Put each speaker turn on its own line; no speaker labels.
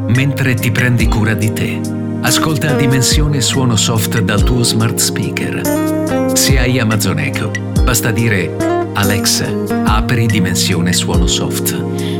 mentre ti prendi cura di te. Ascolta Dimensione Suono Soft dal tuo smart speaker. Se hai Amazon Echo, basta dire Alexa, apri Dimensione Suono Soft.